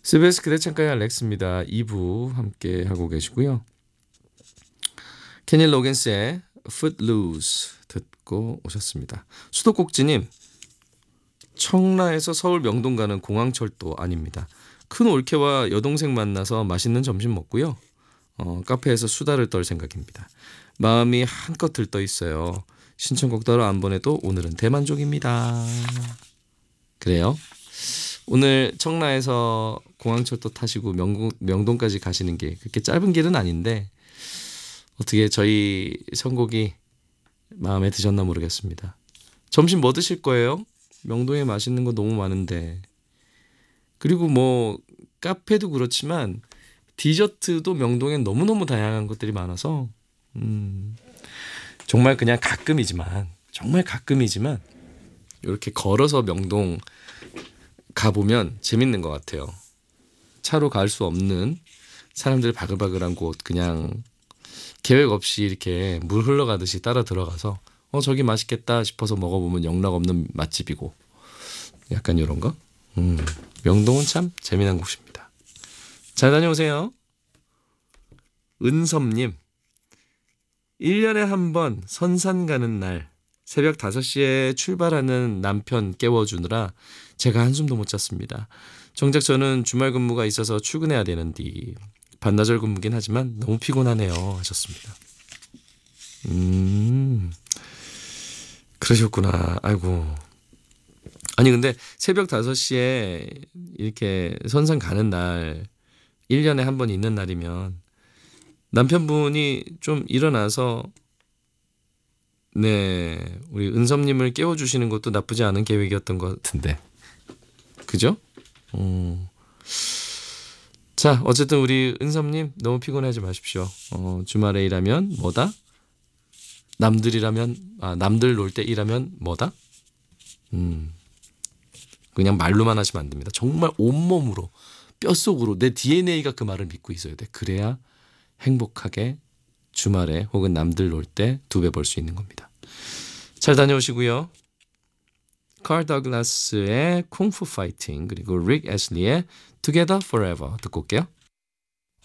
CBS 그대 창가의 알렉스입니다. 2부 함께 하고 계시고요. 케니 로긴스의 Footloose 듣고 오셨습니다. 수도꼭지님, 청라에서 서울 명동 가는 공항철도 아닙니다. 큰 올케와 여동생 만나서 맛있는 점심 먹고요. 카페에서 수다를 떨 생각입니다. 마음이 한껏 들떠 있어요. 신청곡 따로 안 보내도 오늘은 대만족입니다. 그래요? 오늘 청라에서 공항철도 타시고 명동까지 가시는 게 그렇게 짧은 길은 아닌데 어떻게 저희 선곡이 마음에 드셨나 모르겠습니다. 점심 뭐 드실 거예요? 명동에 맛있는 거 너무 많은데. 그리고 뭐 카페도 그렇지만 디저트도 명동엔 너무너무 다양한 것들이 많아서 정말 그냥 정말 가끔이지만 이렇게 걸어서 명동 가보면 재밌는 것 같아요. 차로 갈 수 없는 사람들 바글바글한 곳 그냥 계획 없이 이렇게 물 흘러가듯이 따라 들어가서 저기 맛있겠다 싶어서 먹어보면 영락 없는 맛집이고 약간 이런 거. 명동은 참 재미난 곳입니다. 잘 다녀오세요. 은섭님, 1년에 한 번 선산 가는 날 새벽 5시에 출발하는 남편 깨워주느라 제가 한숨도 못 잤습니다. 정작 저는 주말 근무가 있어서 출근해야 되는데 반나절 근무긴 하지만 너무 피곤하네요 하셨습니다. 그러셨구나. 아이고. 아니 근데 새벽 5시에 이렇게 선산 가는 날 1년에 한 번 있는 날이면 남편분이 좀 일어나서 네, 우리 은섭님을 깨워주시는 것도 나쁘지 않은 계획이었던 것 같은데, 그죠? 자, 어쨌든 우리 은섭님 너무 피곤하지 마십시오. 주말에 일하면 뭐다? 남들 놀 때 일하면 뭐다? 그냥 말로만 하시면 안 됩니다. 정말 온몸으로 뼛속으로 내 DNA가 그 말을 믿고 있어야 돼. 그래야 행복하게 주말에 혹은 남들 놀 때 2배 벌 수 있는 겁니다. 잘 다녀오시고요. 칼 더글라스의 쿵푸 파이팅 그리고 릭 애슬리의 Together Forever 듣고 올게요.